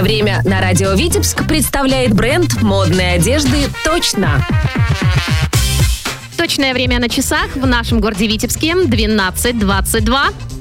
время» на радио Витебск представляет бренд модной одежды «Точно». Точное время на часах в нашем городе Витебске 12:22.